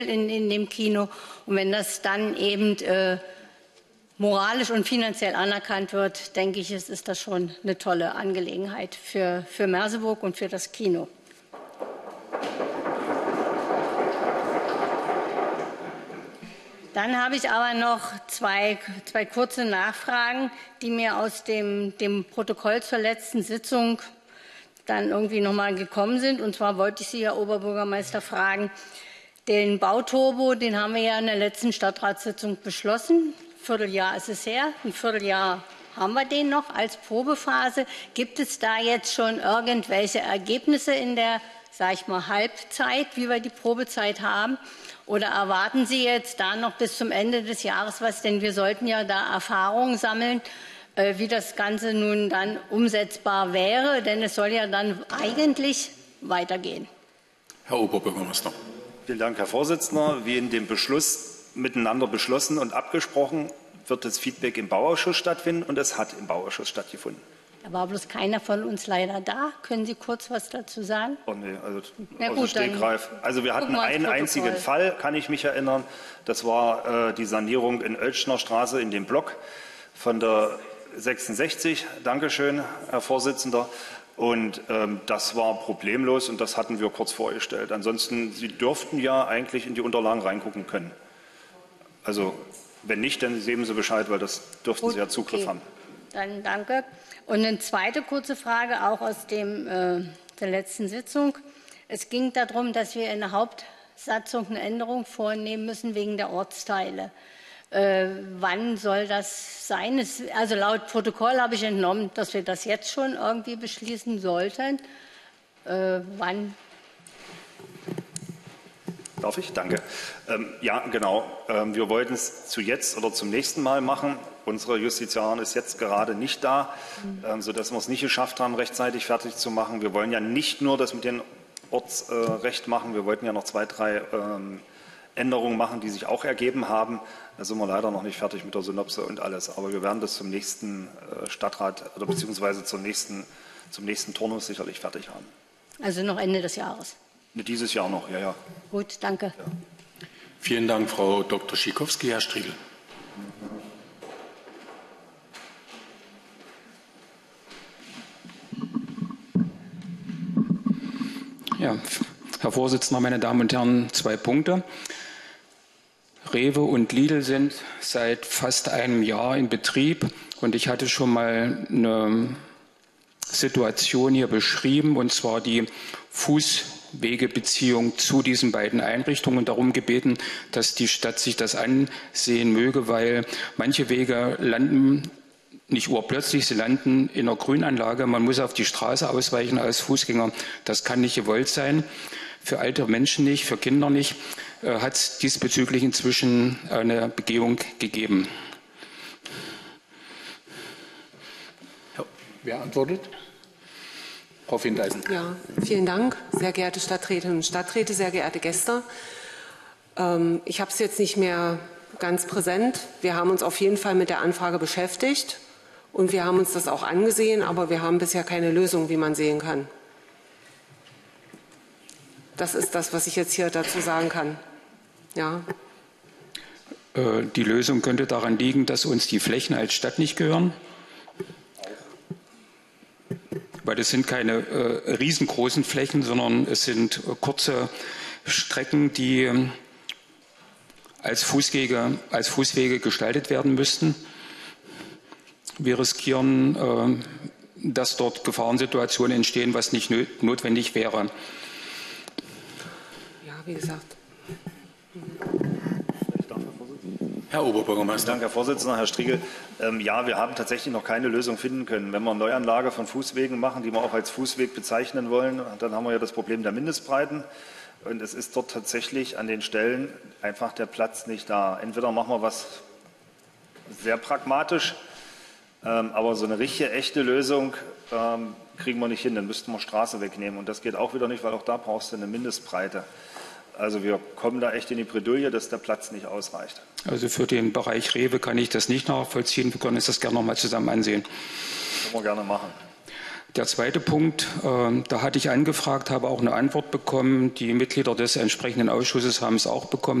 in dem Kino. Und wenn das dann eben moralisch und finanziell anerkannt wird, denke ich, ist das schon eine tolle Angelegenheit für Merseburg und für das Kino. Dann habe ich aber noch zwei kurze Nachfragen, die mir aus dem Protokoll zur letzten Sitzung dann irgendwie noch mal gekommen sind. Und zwar wollte ich Sie, Herr Oberbürgermeister, fragen, den Bauturbo, den haben wir ja in der letzten Stadtratssitzung beschlossen. Ein Vierteljahr ist es her, ein Vierteljahr haben wir den noch als Probephase. Gibt es da jetzt schon irgendwelche Ergebnisse in der, sag ich mal, Halbzeit, wie wir die Probezeit haben? Oder erwarten Sie jetzt da noch bis zum Ende des Jahres was? Denn wir sollten ja da Erfahrungen sammeln, wie das Ganze nun dann umsetzbar wäre. Denn es soll ja dann eigentlich weitergehen. Herr Oberbürgermeister. Vielen Dank, Herr Vorsitzender. Wie in dem Beschluss miteinander beschlossen und abgesprochen, wird das Feedback im Bauausschuss stattfinden und es hat im Bauausschuss stattgefunden. Da war bloß keiner von uns leider da. Können Sie kurz was dazu sagen? Oh nee, also Na aus gut, dem Stegreif. Also wir hatten einen einzigen Fall, kann ich mich erinnern. Das war die Sanierung in Oelschner Straße in dem Block von der 66. Dankeschön, Herr Vorsitzender. Und das war problemlos und das hatten wir kurz vorgestellt. Ansonsten, Sie dürften ja eigentlich in die Unterlagen reingucken können. Also wenn nicht, dann geben Sie Bescheid, weil das dürften Sie ja Zugriff haben. Dann danke. Und eine zweite kurze Frage, auch aus der letzten Sitzung. Es ging darum, dass wir in der Hauptsatzung eine Änderung vornehmen müssen wegen der Ortsteile. Wann soll das sein? Also laut Protokoll habe ich entnommen, dass wir das jetzt schon irgendwie beschließen sollten. Wann? Darf ich? Danke. Ja, genau. Wir wollten es zu jetzt oder zum nächsten Mal machen. Unsere Justiziarin ist jetzt gerade nicht da, sodass wir es nicht geschafft haben, rechtzeitig fertig zu machen. Wir wollen ja nicht nur das mit dem Ortsrecht machen, wir wollten ja noch 2, 3 Änderungen machen, die sich auch ergeben haben. Da sind wir leider noch nicht fertig mit der Synopse und alles. Aber wir werden das zum nächsten Stadtrat oder beziehungsweise zum nächsten Turnus sicherlich fertig haben. Also noch Ende des Jahres? Dieses Jahr noch, ja, ja. Gut, danke. Ja. Vielen Dank, Frau Dr. Schikowski. Herr Striegel. Ja, Herr Vorsitzender, meine Damen und Herren, 2 Punkte. Rewe und Lidl sind seit fast einem Jahr in Betrieb und ich hatte schon mal eine Situation hier beschrieben, und zwar die Fußwegebeziehung zu diesen beiden Einrichtungen und darum gebeten, dass die Stadt sich das ansehen möge, weil manche Wege landen nicht urplötzlich, sie landen in einer Grünanlage. Man muss auf die Straße ausweichen als Fußgänger. Das kann nicht gewollt sein. Für alte Menschen nicht, für Kinder nicht. Hat es diesbezüglich inzwischen eine Begehung gegeben. Ja, wer antwortet? Frau Findeisen. Ja, vielen Dank, sehr geehrte Stadträtinnen und Stadträte, sehr geehrte Gäste. Ich habe es jetzt nicht mehr ganz präsent. Wir haben uns auf jeden Fall mit der Anfrage beschäftigt und wir haben uns das auch angesehen, aber wir haben bisher keine Lösung, wie man sehen kann. Das ist das, was ich jetzt hier dazu sagen kann. Ja. Die Lösung könnte daran liegen, dass uns die Flächen als Stadt nicht gehören. Weil das sind keine riesengroßen Flächen, sondern es sind kurze Strecken, die als Fußwege gestaltet werden müssten. Wir riskieren, dass dort Gefahrensituationen entstehen, was nicht notwendig wäre. Ja, wie gesagt. Herr Oberbürgermeister. Danke, Herr Vorsitzender. Herr Striegel. Ja, wir haben tatsächlich noch keine Lösung finden können. Wenn wir eine Neuanlage von Fußwegen machen, die wir auch als Fußweg bezeichnen wollen, dann haben wir ja das Problem der Mindestbreiten. Und es ist dort tatsächlich an den Stellen einfach der Platz nicht da. Entweder machen wir was sehr pragmatisch, aber so eine richtige, echte Lösung kriegen wir nicht hin. Dann müssten wir Straße wegnehmen. Und das geht auch wieder nicht, weil auch da brauchst du eine Mindestbreite. Also wir kommen da echt in die Bredouille, dass der Platz nicht ausreicht. Also für den Bereich Rewe kann ich das nicht nachvollziehen. Wir können uns das gerne noch mal zusammen ansehen. Können wir gerne machen. Der zweite Punkt, da hatte ich angefragt, habe auch eine Antwort bekommen. Die Mitglieder des entsprechenden Ausschusses haben es auch bekommen.